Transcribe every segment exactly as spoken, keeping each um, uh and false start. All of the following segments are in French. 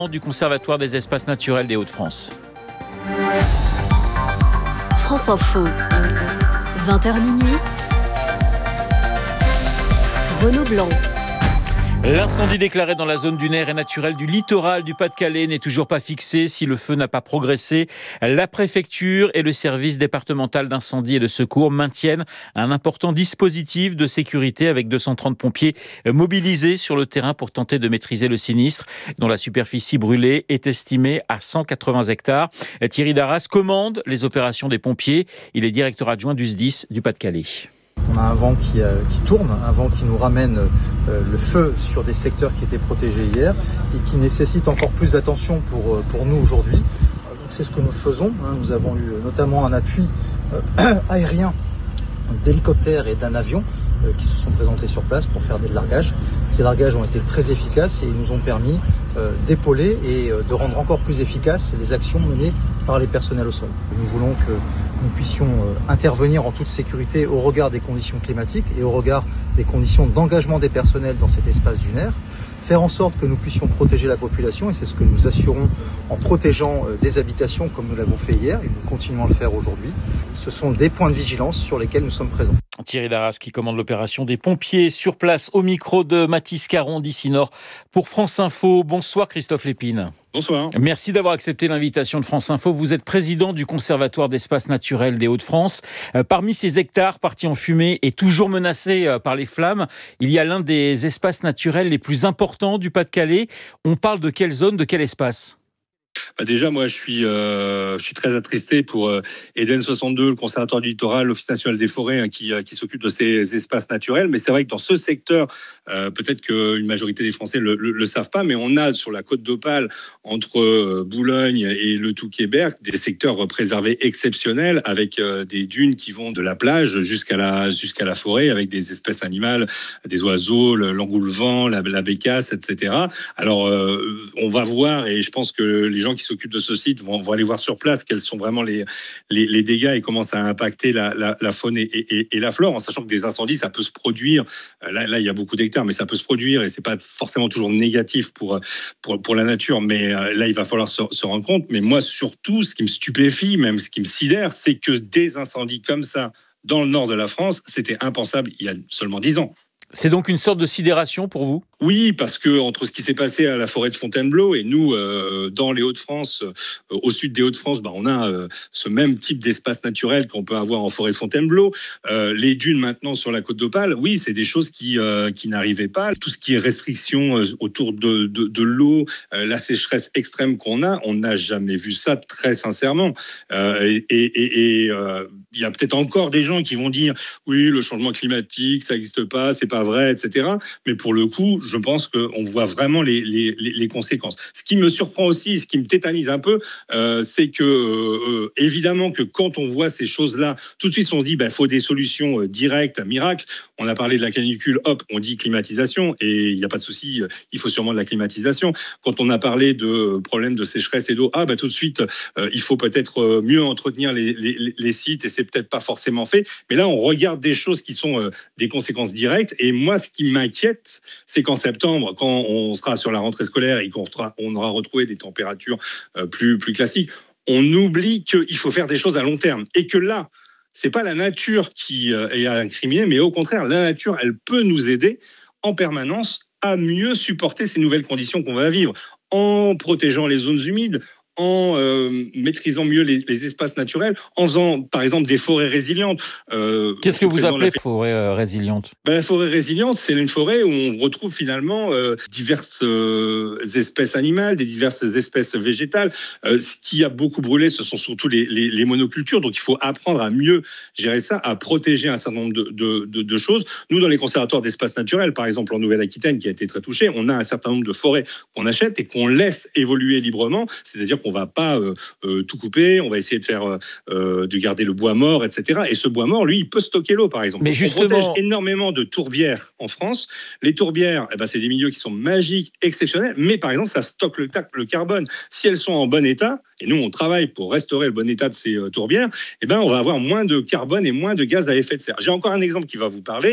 Du Conservatoire des espaces naturels des Hauts-de-France. France Info, vingt heures minuit, Renaud Blanc. L'incendie déclaré dans la zone dunaire et naturelle du littoral du Pas-de-Calais n'est toujours pas fixé si le feu n'a pas progressé. La préfecture et le service départemental d'incendie et de secours maintiennent un important dispositif de sécurité avec deux cent trente pompiers mobilisés sur le terrain pour tenter de maîtriser le sinistre, dont la superficie brûlée est estimée à cent quatre-vingts hectares. Thierry Darras commande les opérations des pompiers. Il est directeur adjoint du S D I S du Pas-de-Calais. On a un vent qui, euh, qui tourne, un vent qui nous ramène euh, le feu sur des secteurs qui étaient protégés hier et qui nécessite encore plus d'attention pour, euh, pour nous aujourd'hui. Euh, donc c'est ce que nous faisons. Hein. Nous avons eu notamment un appui euh, aérien d'hélicoptères et d'un avion euh, qui se sont présentés sur place pour faire des largages. Ces largages ont été très efficaces et ils nous ont permis euh, d'épauler et euh, de rendre encore plus efficaces les actions menées par les personnels au sol. Nous voulons que nous puissions euh, intervenir en toute sécurité au regard des conditions climatiques et au regard des conditions d'engagement des personnels dans cet espace dunaire, faire en sorte que nous puissions protéger la population, et c'est ce que nous assurons en protégeant euh, des habitations comme nous l'avons fait hier et nous continuons à le faire aujourd'hui. Ce sont des points de vigilance sur lesquels nous sommes présents. Thierry Darras qui commande l'opération des pompiers sur place au micro de Mathis Caron d'ici Nord pour France Info. Bonsoir Christophe Lépine. Bonsoir. Merci d'avoir accepté l'invitation de France Info. Vous êtes président du Conservatoire d'espaces naturels des Hauts-de-France. Euh, parmi ces hectares partis en fumée et toujours menacés euh, par les flammes, il y a l'un des espaces naturels les plus importants du Pas-de-Calais. On parle de quelle zone, de quel espace ? Bah déjà, moi, je suis, euh, je suis très attristé pour euh, Eden soixante-deux, le Conservatoire du littoral, l'Office national des forêts, hein, qui, euh, qui s'occupe de ces espaces naturels. Mais c'est vrai que dans ce secteur, euh, peut-être qu'une majorité des Français le, le, le savent pas, mais on a sur la côte d'Opale, entre euh, Boulogne et le Touquet-Berck, des secteurs préservés exceptionnels, avec euh, des dunes qui vont de la plage jusqu'à la, jusqu'à la forêt, avec des espèces animales, des oiseaux, le, l'engoulevent, la, la bécasse, et cetera. Alors, euh, on va voir, et je pense que les gens qui s'occupent de ce site vont, vont aller voir sur place quels sont vraiment les, les, les dégâts et comment ça a impacté la, la, la faune et, et, et la flore, en sachant que des incendies, ça peut se produire. Là, là, il y a beaucoup d'hectares, mais ça peut se produire et c'est pas forcément toujours négatif pour, pour, pour la nature. Mais là, il va falloir se, se rendre compte. Mais moi, surtout, ce qui me stupéfie, même ce qui me sidère, c'est que des incendies comme ça dans le nord de la France, c'était impensable il y a seulement dix ans. C'est donc une sorte de sidération pour vous ? Oui, parce que entre ce qui s'est passé à la forêt de Fontainebleau et nous, euh, dans les Hauts-de-France, euh, au sud des Hauts-de-France, bah, on a euh, ce même type d'espace naturel qu'on peut avoir en forêt de Fontainebleau. Euh, les dunes maintenant sur la côte d'Opale, oui, c'est des choses qui, euh, qui n'arrivaient pas. Tout ce qui est restriction euh, autour de, de, de l'eau, euh, la sécheresse extrême qu'on a, on n'a jamais vu ça, très sincèrement. Euh, et et, et euh, il y a peut-être encore des gens qui vont dire oui, le changement climatique, ça n'existe pas, c'est pas vrai, et cetera. Mais pour le coup, je pense qu'on voit vraiment les, les, les conséquences. Ce qui me surprend aussi, ce qui me tétanise un peu, euh, c'est que, euh, évidemment, que quand on voit ces choses-là, tout de suite, on dit, il bah, faut des solutions directes, miracles. On a parlé de la canicule, hop, on dit climatisation, et il n'y a pas de souci, il faut sûrement de la climatisation. Quand on a parlé de problèmes de sécheresse et d'eau, ah, bah, tout de suite, euh, il faut peut-être mieux entretenir les, les, les sites, et c'est peut-être pas forcément fait. Mais là, on regarde des choses qui sont euh, des conséquences directes, et moi, ce qui m'inquiète, c'est qu'en septembre, quand on sera sur la rentrée scolaire et qu'on on aura retrouvé des températures euh, plus, plus classiques, on oublie qu'il faut faire des choses à long terme. Et que là, c'est pas la nature qui euh, est incriminée, mais au contraire, la nature, elle peut nous aider en permanence à mieux supporter ces nouvelles conditions qu'on va vivre, en protégeant les zones humides, en euh, maîtrisant mieux les, les espaces naturels, en faisant, par exemple, des forêts résilientes. Euh, Qu'est-ce que vous appelez la forêt euh, résiliente ? Ben, la forêt résiliente, c'est une forêt où on retrouve finalement euh, diverses euh, espèces animales, des diverses espèces végétales. Euh, ce qui a beaucoup brûlé, ce sont surtout les, les, les monocultures. Donc, il faut apprendre à mieux gérer ça, à protéger un certain nombre de, de, de, de choses. Nous, dans les conservatoires d'espaces naturels, par exemple en Nouvelle-Aquitaine, qui a été très touchée, on a un certain nombre de forêts qu'on achète et qu'on laisse évoluer librement. C'est-à-dire qu'on va pas euh, euh, tout couper, on va essayer de faire, euh, de garder le bois mort, et cetera. Et ce bois mort, lui, il peut stocker l'eau, par exemple. Mais Donc, justement, on protège énormément de tourbières en France. Les tourbières, eh ben, c'est des milieux qui sont magiques, exceptionnels, mais par exemple, ça stocke le, le carbone. Si elles sont en bon état, et nous, on travaille pour restaurer le bon état de ces euh, tourbières, eh ben, on va avoir moins de carbone et moins de gaz à effet de serre. J'ai encore un exemple qui va vous parler.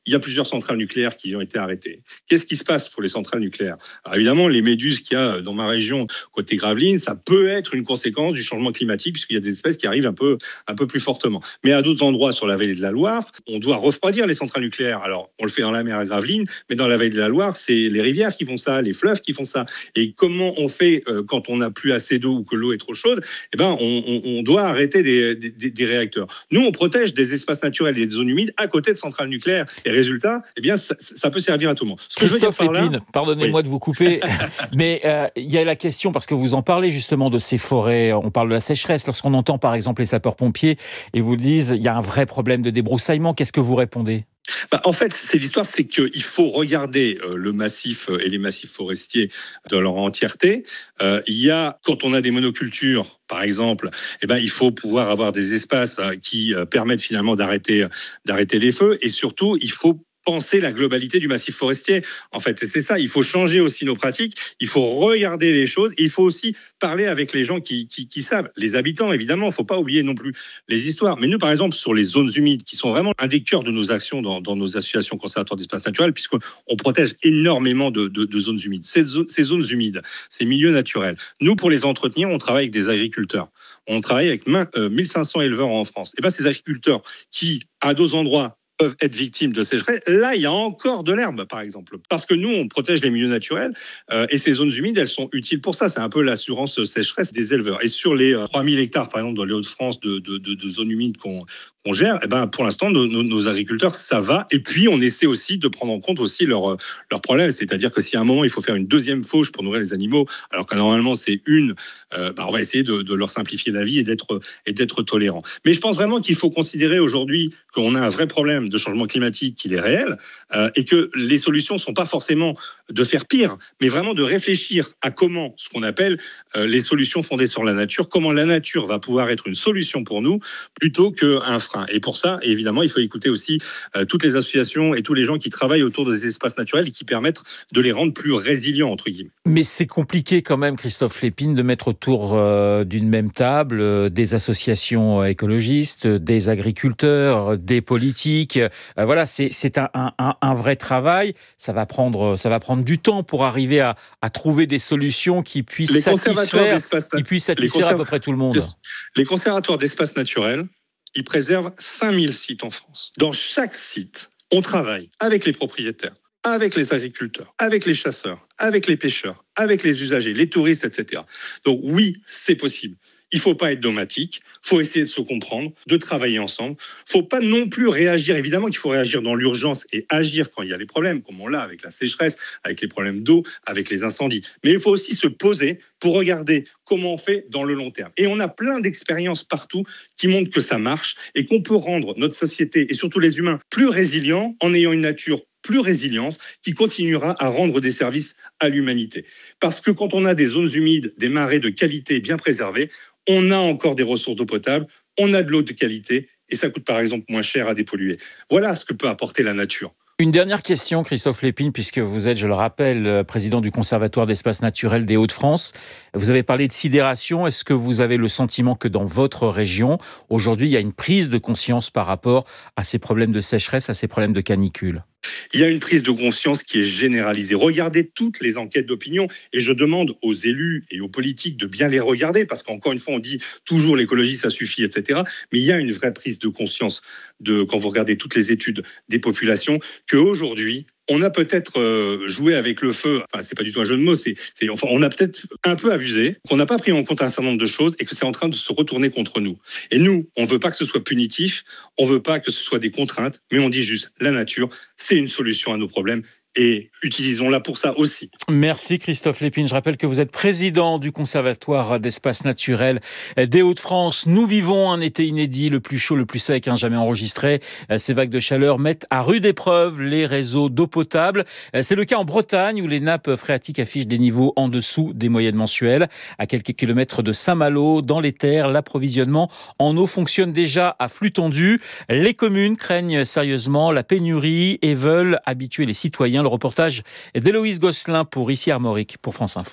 il y a plusieurs centrales nucléaires qui ont été arrêtées. Qu'est-ce qui se passe pour les centrales nucléaires ? Alors évidemment, les méduses qu'il y a dans ma région, côté Gravelines, ça peut être une conséquence du changement climatique, puisqu'il y a des espèces qui arrivent un peu, un peu plus fortement. Mais à d'autres endroits sur la vallée de la Loire, on doit refroidir les centrales nucléaires. Alors, on le fait dans la mer à Gravelines, mais dans la vallée de la Loire, c'est les rivières qui font ça, les fleuves qui font ça. Et comment on fait euh, quand on n'a plus assez d'eau ou que l'eau est trop chaude ? Eh ben, on, on, on doit arrêter des, des, des réacteurs. Nous, on protège des espaces naturels et des zones humides à côté de centrales nucléaires. Et résultat, eh bien, ça, ça peut servir à tout le monde. Ce que Christophe je veux dire Lépine, là, pardonnez-moi oui. de vous couper, mais euh, il y a la question, parce que vous en parlez justement de ces forêts, on parle de la sécheresse, lorsqu'on entend par exemple les sapeurs-pompiers et vous disent il y a un vrai problème de débroussaillement, qu'est-ce que vous répondez ? Bah, en fait, c'est l'histoire, c'est qu'il faut regarder euh, le massif euh, et les massifs forestiers dans leur entièreté. Euh, il y a, quand on a des monocultures, par exemple, eh ben, il faut pouvoir avoir des espaces euh, qui euh, permettent finalement d'arrêter, d'arrêter les feux. Et surtout, il faut penser la globalité du massif forestier. En fait, c'est ça, il faut changer aussi nos pratiques, il faut regarder les choses, et il faut aussi parler avec les gens qui, qui, qui savent, les habitants, évidemment, il ne faut pas oublier non plus les histoires. Mais nous, par exemple, sur les zones humides, qui sont vraiment un des cœurs de nos actions dans, dans nos associations conservatoires d'espaces naturels, puisqu'on protège énormément de, de, de zones humides. Ces, ces zones humides, ces milieux naturels, nous, pour les entretenir, on travaille avec des agriculteurs. On travaille avec mille cinq cents éleveurs en France. Et bien, ces agriculteurs qui, à d'autres endroits, peuvent être victimes de sécheresse. Là, il y a encore de l'herbe, par exemple. Parce que nous, on protège les milieux naturels euh, et ces zones humides, elles sont utiles pour ça. C'est un peu l'assurance sécheresse des éleveurs. Et sur les euh, trois mille hectares, par exemple, dans les Hauts-de-France, de, de, de, de zones humides qu'on qu'on gère, eh ben, pour l'instant, nos, nos, nos agriculteurs, ça va. Et puis, on essaie aussi de prendre en compte aussi leurs leur problèmes. C'est-à-dire que si à un moment, il faut faire une deuxième fauche pour nourrir les animaux, alors que normalement, c'est une, euh, bah, on va essayer de, de leur simplifier la vie et d'être, et d'être tolérant. Mais je pense vraiment qu'il faut considérer aujourd'hui qu'on a un vrai problème de changement climatique qui est réel euh, et que les solutions ne sont pas forcément de faire pire, mais vraiment de réfléchir à comment, ce qu'on appelle euh, les solutions fondées sur la nature, comment la nature va pouvoir être une solution pour nous plutôt qu'un frein. Et pour ça, évidemment, il faut écouter aussi euh, toutes les associations et tous les gens qui travaillent autour des espaces naturels et qui permettent de les rendre plus résilients, entre guillemets. Mais c'est compliqué quand même, Christophe Lépine, de mettre autour euh, d'une même table euh, des associations écologistes, des agriculteurs, des politiques. Euh, voilà, c'est, c'est un, un, un vrai travail. Ça va prendre, ça va prendre du temps pour arriver à, à trouver des solutions qui puissent les satisfaire, qui puissent satisfaire à peu près tout le monde. Les conservatoires d'espaces naturels, ils préservent cinq mille sites en France. Dans chaque site, on travaille avec les propriétaires, avec les agriculteurs, avec les chasseurs, avec les pêcheurs, avec les usagers, les touristes, et cetera. Donc oui, c'est possible. Il ne faut pas être dogmatique, il faut essayer de se comprendre, de travailler ensemble. Il ne faut pas non plus réagir. Évidemment qu'il faut réagir dans l'urgence et agir quand il y a des problèmes, comme on l'a avec la sécheresse, avec les problèmes d'eau, avec les incendies. Mais il faut aussi se poser pour regarder comment on fait dans le long terme. Et on a plein d'expériences partout qui montrent que ça marche et qu'on peut rendre notre société, et surtout les humains, plus résilients en ayant une nature plus résiliente, qui continuera à rendre des services à l'humanité. Parce que quand on a des zones humides, des marais de qualité bien préservés, on a encore des ressources d'eau potable, on a de l'eau de qualité, et ça coûte par exemple moins cher à dépolluer. Voilà ce que peut apporter la nature. Une dernière question, Christophe Lépine, puisque vous êtes, je le rappelle, président du Conservatoire d'espaces naturels des Hauts-de-France. Vous avez parlé de sidération. Est-ce que vous avez le sentiment que dans votre région, aujourd'hui, il y a une prise de conscience par rapport à ces problèmes de sécheresse, à ces problèmes de canicule ? Il y a une prise de conscience qui est généralisée. Regardez toutes les enquêtes d'opinion et je demande aux élus et aux politiques de bien les regarder parce qu'encore une fois, on dit toujours l'écologie, ça suffit, et cetera. Mais il y a une vraie prise de conscience de, quand vous regardez toutes les études des populations qu'aujourd'hui, on a peut-être euh, joué avec le feu, enfin, c'est pas du tout un jeu de mots, c'est, c'est, enfin, on a peut-être un peu abusé, qu'on n'a pas pris en compte un certain nombre de choses et que c'est en train de se retourner contre nous. Et nous, on veut pas que ce soit punitif, on veut pas que ce soit des contraintes, mais on dit juste la nature, c'est une solution à nos problèmes. Et utilisons-la pour ça aussi. Merci Christophe Lépine. Je rappelle que vous êtes président du Conservatoire d'espaces naturels des Hauts-de-France. Nous vivons un été inédit, le plus chaud, le plus sec, hein, jamais enregistré. Ces vagues de chaleur mettent à rude épreuve les réseaux d'eau potable. C'est le cas en Bretagne où les nappes phréatiques affichent des niveaux en dessous des moyennes mensuelles. À quelques kilomètres de Saint-Malo, dans les terres, l'approvisionnement en eau fonctionne déjà à flux tendu. Les communes craignent sérieusement la pénurie et veulent habituer les citoyens. Le reportage d'Héloïse Gosselin pour Ici Armorique pour France Info.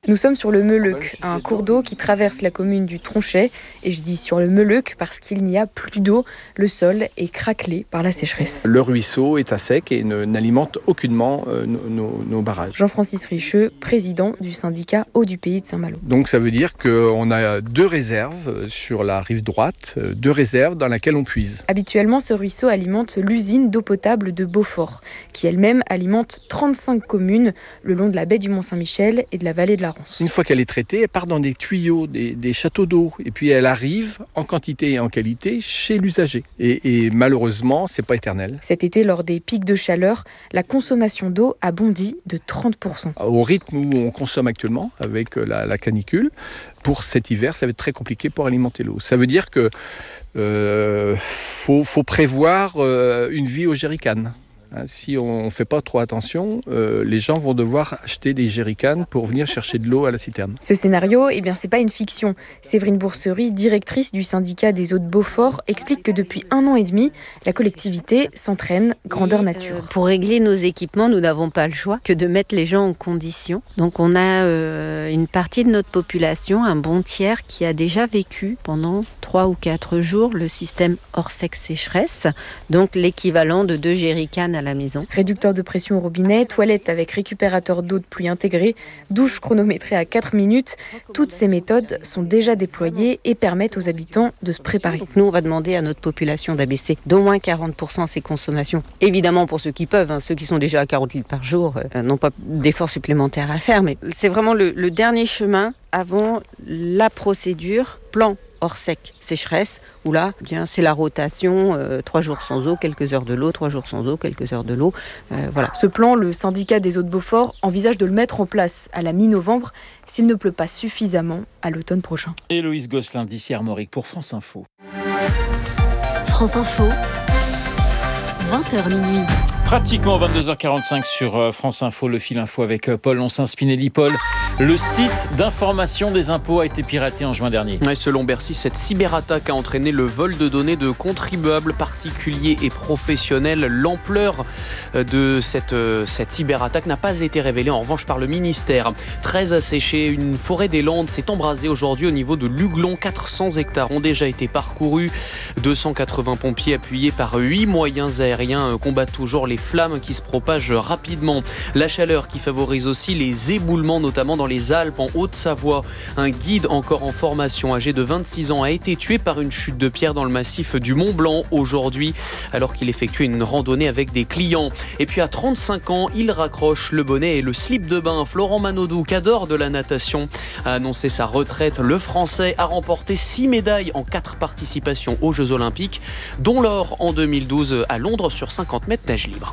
Nous sommes sur le Meleuc, un cours d'eau qui traverse la commune du Tronchet. Et je dis sur le Meleuc parce qu'il n'y a plus d'eau. Le sol est craquelé par la sécheresse. Le ruisseau est à sec et ne, n'alimente aucunement euh, nos, nos, nos barrages. Jean-Francis Richeux, président du syndicat Eau du Pays de Saint-Malo. Donc ça veut dire qu'on a deux réserves sur la rive droite, deux réserves dans lesquelles on puise. Habituellement, ce ruisseau alimente l'usine d'eau potable de Beaufort, qui elle-même alimente trente-cinq communes le long de la baie du Mont-Saint-Michel et de la vallée de la Rance. Une fois qu'elle est traitée, elle part dans des tuyaux, des, des châteaux d'eau, et puis elle arrive en quantité et en qualité chez l'usager. Et, et malheureusement, c'est pas éternel. Cet été, lors des pics de chaleur, la consommation d'eau a bondi de trente pour cent. Au rythme où on consomme actuellement, avec la, la canicule, pour cet hiver, ça va être très compliqué pour alimenter l'eau. Ça veut dire que euh, faut, faut prévoir euh, une vie au jerrycan. Si on ne fait pas trop attention, euh, les gens vont devoir acheter des jerrycans pour venir chercher de l'eau à la citerne. Ce scénario, eh bien, c'est pas une fiction. Séverine Bourserie, directrice du syndicat des eaux de Beaufort, explique que depuis un an et demi, la collectivité s'entraîne grandeur nature. Euh, pour régler nos équipements, nous n'avons pas le choix que de mettre les gens en condition. Donc on a euh, une partie de notre population, un bon tiers, qui a déjà vécu pendant trois ou quatre jours le système hors sec sécheresse, donc l'équivalent de deux jerrycans à la maison. Réducteur de pression au robinet, toilette avec récupérateur d'eau de pluie intégré, douche chronométrée à quatre minutes. Toutes ces méthodes sont déjà déployées et permettent aux habitants de se préparer. Donc nous, on va demander à notre population d'abaisser d'au moins quarante pour cent ses consommations. Évidemment, pour ceux qui peuvent, hein, ceux qui sont déjà à quarante litres par jour euh, n'ont pas d'efforts supplémentaires à faire, mais c'est vraiment le, le dernier chemin avant la procédure plan hors sec, sécheresse, où là, eh bien, c'est la rotation, euh, trois jours sans eau, quelques heures de l'eau, trois jours sans eau, quelques heures de l'eau, euh, voilà. Ce plan, le syndicat des eaux de Beaufort envisage de le mettre en place à la mi-novembre s'il ne pleut pas suffisamment à l'automne prochain. Héloïse Gosselin d'ici Armorique pour France Info. France Info, vingt heures minuit. Pratiquement vingt-deux heures quarante-cinq sur France Info, le fil info avec Paul Lonsin-Spinelli. Paul, le site d'information des impôts a été piraté en juin dernier. Ouais, selon Bercy, cette cyberattaque a entraîné le vol de données de contribuables particuliers et professionnels. L'ampleur de cette, cette cyberattaque n'a pas été révélée en revanche par le ministère. Très asséché, une forêt des Landes s'est embrasée aujourd'hui au niveau de Luglon. quatre cents hectares ont déjà été parcourus. deux cent quatre-vingts pompiers appuyés par huit moyens aériens combattent toujours les flammes qui se propagent rapidement. La chaleur qui favorise aussi les éboulements, notamment dans les Alpes, en Haute-Savoie. Un guide encore en formation, âgé de vingt-six ans, a été tué par une chute de pierre dans le massif du Mont-Blanc aujourd'hui, alors qu'il effectuait une randonnée avec des clients. Et puis à trente-cinq ans, il raccroche le bonnet et le slip de bain. Florent Manodou, cadre de la natation, a annoncé sa retraite. Le Français a remporté six médailles en quatre participations aux Jeux Olympiques, dont l'or en deux mille douze à Londres sur cinquante mètres nage libre.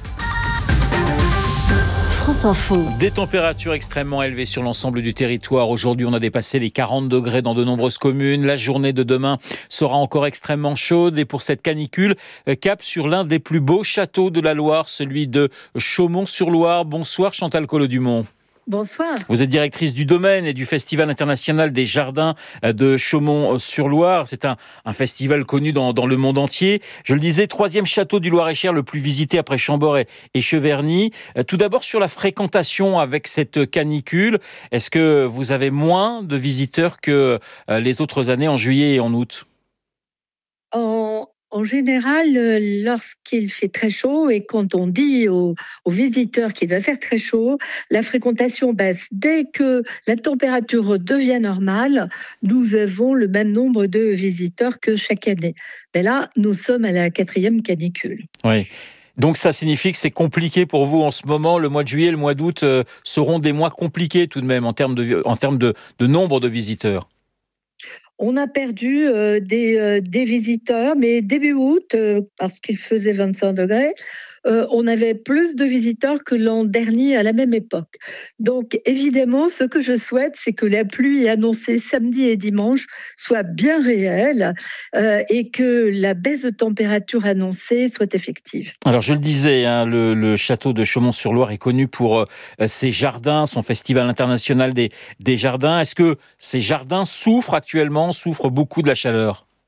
France Info. Des températures extrêmement élevées sur l'ensemble du territoire. Aujourd'hui, on a dépassé les quarante degrés dans de nombreuses communes. La journée de demain sera encore extrêmement chaude. Et pour cette canicule, cap sur l'un des plus beaux châteaux de la Loire, celui de Chaumont-sur-Loire. Bonsoir Chantal Collot-Dumont. Bonsoir. Vous êtes directrice du domaine et du Festival international des jardins de Chaumont-sur-Loire. C'est un, un festival connu dans, dans le monde entier. Je le disais, troisième château du Loir-et-Cher le plus visité après Chambord et, et Cheverny. Tout d'abord sur la fréquentation avec cette canicule. Est-ce que vous avez moins de visiteurs que les autres années en juillet et en août ? En, en général, lorsqu'il fait très chaud et quand on dit aux, aux visiteurs qu'il va faire très chaud, la fréquentation baisse. Dès que la température devient normale, nous avons le même nombre de visiteurs que chaque année. Mais là, nous sommes à la quatrième canicule. Oui. Donc ça signifie que c'est compliqué pour vous en ce moment. Le mois de juillet et le mois d'août euh, seront des mois compliqués tout de même en termes de, en termes de, de nombre de visiteurs. On a perdu euh, des, euh, des visiteurs, mais début août, euh, parce qu'il faisait vingt-cinq degrés, euh, on avait plus de visiteurs que l'an dernier à la même époque. Donc évidemment, ce que je souhaite, c'est que la pluie annoncée samedi et dimanche soit bien réelle euh, et que la baisse de température annoncée soit effective. Alors je le disais, hein, le, le château de Chaumont-sur-Loire est connu pour euh, ses jardins, son festival international des, des jardins. Est-ce que ces jardins souffrent actuellement, souffrent beaucoup de la chaleur ?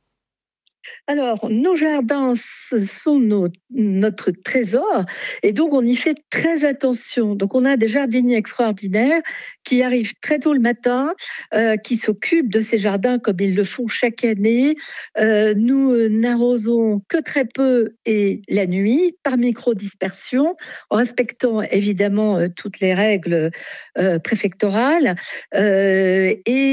Alors, nos jardins, ce sont nos- notre trésor et donc on y fait très attention. Donc, on a des jardiniers extraordinaires qui arrivent très tôt le matin, euh, qui s'occupent de ces jardins comme ils le font chaque année. Euh, nous euh, n'arrosons que très peu et la nuit, par micro-dispersion, en respectant évidemment euh, toutes les règles euh, préfectorales. Euh, et